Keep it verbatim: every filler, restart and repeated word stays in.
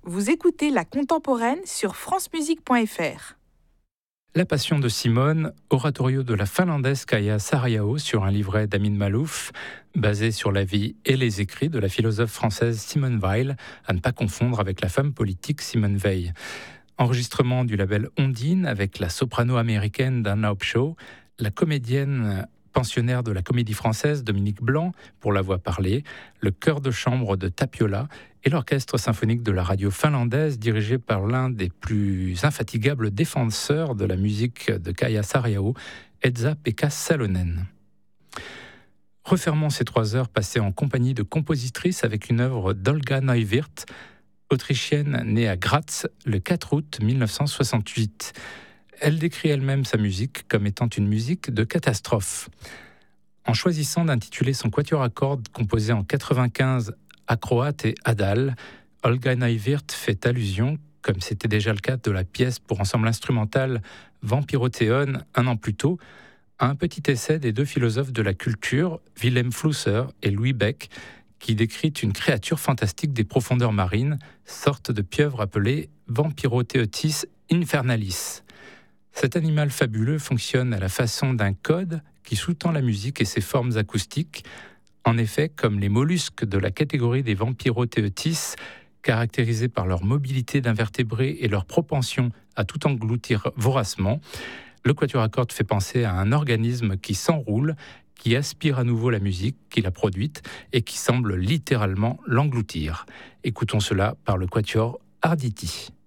Vous écoutez La Contemporaine sur francemusique point f r. La Passion de Simone, oratorio de la finlandaise Kaija Saariaho sur un livret d'Amin Maalouf, basé sur la vie et les écrits de la philosophe française Simone Weil, à ne pas confondre avec la femme politique Simone Veil. Enregistrement du label Ondine avec la soprano américaine Dana Upshaw, la comédienne pensionnaire de la Comédie Française Dominique Blanc pour la voix parlée, le chœur de chambre de Tapiola et l'orchestre symphonique de la radio finlandaise dirigé par l'un des plus infatigables défenseurs de la musique de Kaija Saariaho, Esa-Pekka Salonen. Refermons ces trois heures passées en compagnie de compositrices avec une œuvre d'Olga Neuwirth, autrichienne née à Graz le quatre août mille neuf cent soixante-huit. Elle décrit elle-même sa musique comme étant une musique de catastrophe. En choisissant d'intituler son quatuor à cordes composé en quatre-vingt-quinze Acroate et Adal, Olga Neuwirth fait allusion, comme c'était déjà le cas de la pièce pour ensemble instrumental Vampyrothéon un an plus tôt, à un petit essai des deux philosophes de la culture, Wilhelm Flusser et Louis Beck, qui décrit une créature fantastique des profondeurs marines, sorte de pieuvre appelée Vampyrothéotis infernalis. Cet animal fabuleux fonctionne à la façon d'un code qui sous-tend la musique et ses formes acoustiques. En effet, comme les mollusques de la catégorie des Vampyrothéotis, caractérisés par leur mobilité d'invertébrés et leur propension à tout engloutir voracement, le quatuor à cordes fait penser à un organisme qui s'enroule, qui aspire à nouveau la musique qu'il a produite et qui semble littéralement l'engloutir. Écoutons cela par le quatuor Arditi.